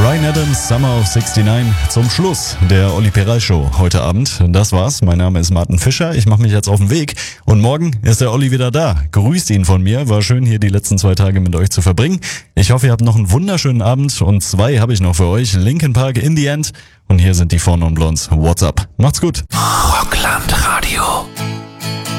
Bryan Adams, Summer of 69, zum Schluss der Olli Peral Show heute Abend. Das war's. Mein Name ist Martin Fischer. Ich mache mich jetzt auf den Weg und morgen ist der Olli wieder da. Grüßt ihn von mir. War schön, hier die letzten 2 Tage mit euch zu verbringen. Ich hoffe, ihr habt noch einen wunderschönen Abend und 2 habe ich noch für euch. Linkin Park, In the End, und hier sind die Four Non Blondes. What's up? Macht's gut. Rockland